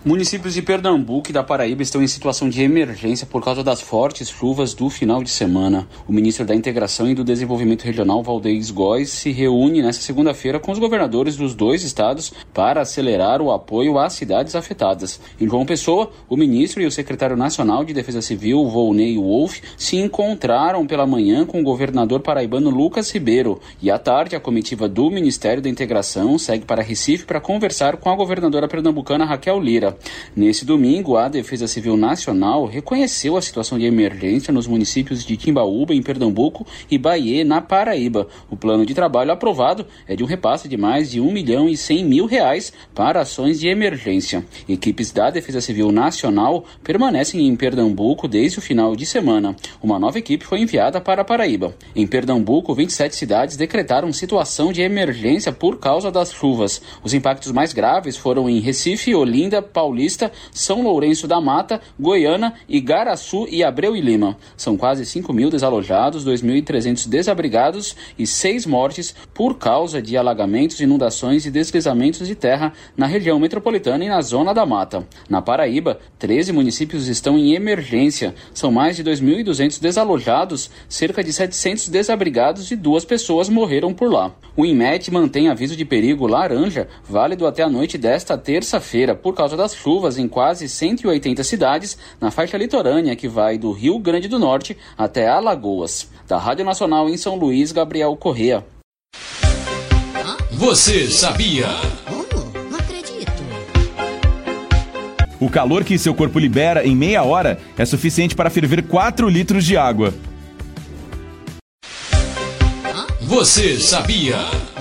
Municípios de Pernambuco e da Paraíba estão em situação de emergência por causa das fortes chuvas do final de semana. O ministro da Integração e do Desenvolvimento Regional, Valdez Góes, se reúne nesta segunda-feira com os governadores dos dois estados para acelerar o apoio às cidades afetadas. Em João Pessoa, o ministro e o secretário nacional de Defesa Civil, Volney Wolff, se encontraram pela manhã com o governador paraibano Lucas Ribeiro. E à tarde, a comitiva do Ministério da Integração segue para Recife para conversar com a governadora pernambucana Raquel Lira. Nesse domingo, a Defesa Civil Nacional reconheceu a situação de emergência nos municípios de Timbaúba, em Pernambuco, e Bahia, na Paraíba. O plano de trabalho aprovado é de um repasse de mais de R$1.100.000 para ações de emergência. Equipes da Defesa Civil Nacional permanecem em Pernambuco desde o final de semana. Uma nova equipe foi enviada para a Paraíba. Em Pernambuco, 27 cidades decretaram situação de emergência por causa das chuvas. Os impactos mais graves foram em Recife, Olinda, Paulista, São Lourenço da Mata, Goiânia, Igaraçu e Abreu e Lima. São quase 5.000 desalojados, 2.300 desabrigados e 6 mortes por causa de alagamentos, inundações e deslizamentos de terra na região metropolitana e na zona da mata. Na Paraíba, 13 municípios estão em emergência. São mais de 2.200 desalojados, cerca de 700 desabrigados e 2 pessoas morreram por lá. O INMET mantém aviso de perigo laranja, válido até a noite desta terça-feira, por causa das chuvas em quase 180 cidades na faixa litorânea que vai do Rio Grande do Norte até Alagoas. Da Rádio Nacional em São Luís, Gabriel Correa. Você sabia? Não acredito. O calor que seu corpo libera em meia hora é suficiente para ferver 4 litros de água. Você sabia?